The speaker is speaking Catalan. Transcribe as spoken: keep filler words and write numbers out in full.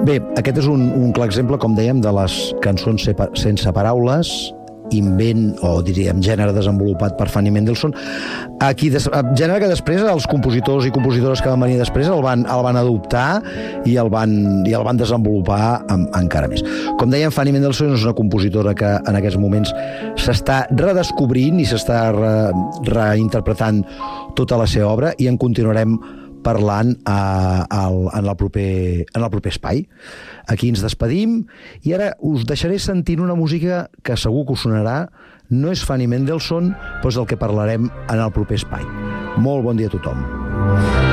Bé, aquest és un, un clar exemple, com dèiem, de les cançons sense paraules, invent, o diríem gènere desenvolupat per Fanny Mendelssohn, aquí des, gènere que després els compositors i compositores que van venir després el van, el van adoptar i el van, i el van desenvolupar amb, encara més. Com dèiem, Fanny Mendelssohn és una compositora que en aquests moments s'està redescobrint i s'està re, reinterpretant tota la seva obra, i en continuarem parlant a, a, en, el proper, en el proper espai. Aquí ens despedim i ara us deixaré sentint una música que segur que us sonarà. No és Fanny Mendelssohn, però és el que parlarem en el proper espai. Molt bon dia a tothom.